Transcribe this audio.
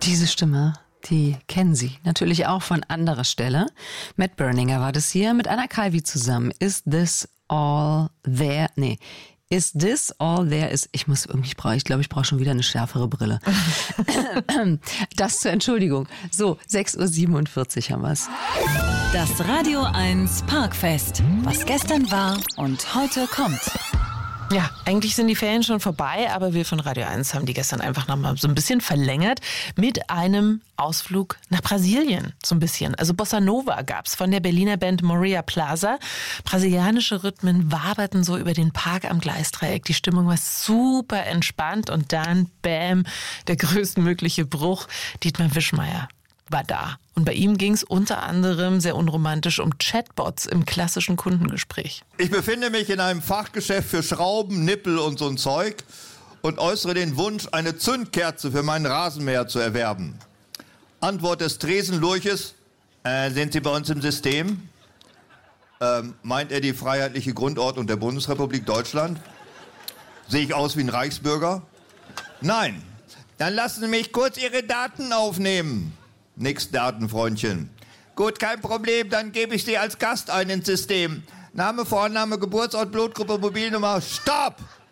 Diese Stimme, die kennen Sie natürlich auch von anderer Stelle. Matt Berninger war das hier mit Anna Calvi zusammen. Is this all there? Nee. Is this all there is? Ich glaube, ich brauche schon wieder eine schärfere Brille. Das zur Entschuldigung. So, 6:47 Uhr haben wir's. Das Radio 1 Parkfest. Was gestern war und heute kommt. Ja, eigentlich sind die Ferien schon vorbei, aber wir von Radio 1 haben die gestern einfach nochmal so ein bisschen verlängert mit einem Ausflug nach Brasilien, so ein bisschen. Also Bossa Nova gab's von der Berliner Band Moria Plaza. Brasilianische Rhythmen waberten so über den Park am Gleisdreieck. Die Stimmung war super entspannt und dann, bam, der größtmögliche Bruch. Dietmar Wischmeier war da. Und bei ihm ging es unter anderem sehr unromantisch um Chatbots im klassischen Kundengespräch. Ich befinde mich in einem Fachgeschäft für Schrauben, Nippel und so ein Zeug und äußere den Wunsch, eine Zündkerze für meinen Rasenmäher zu erwerben. Antwort des Tresenlurches: sind Sie bei uns im System? Meint er die freiheitliche Grundordnung der Bundesrepublik Deutschland? Sehe ich aus wie ein Reichsbürger? Nein. Dann lassen Sie mich kurz Ihre Daten aufnehmen. Nix Daten, Freundchen. Gut, kein Problem, dann gebe ich Sie als Gast ein ins System. Name, Vorname, Geburtsort, Blutgruppe, Mobilnummer. Stopp!